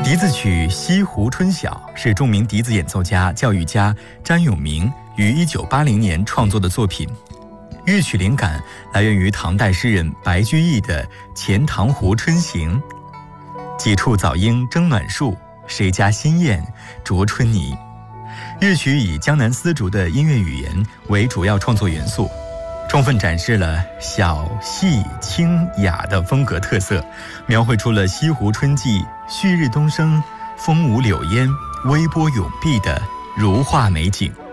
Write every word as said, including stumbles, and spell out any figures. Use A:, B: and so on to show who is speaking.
A: 笛子曲《西湖春晓》是著名笛子演奏家、教育家詹永明于一九八零年创作的作品。乐曲灵感来源于唐代诗人白居易的《钱塘湖春行》：几处早莺争暖树，谁家新燕啄春泥。乐曲以江南丝竹的音乐语言为主要创作元素，充分展示了小细清雅的风格特色，描绘出了西湖春季旭日东升、风舞柳烟、微波涌碧的如画美景。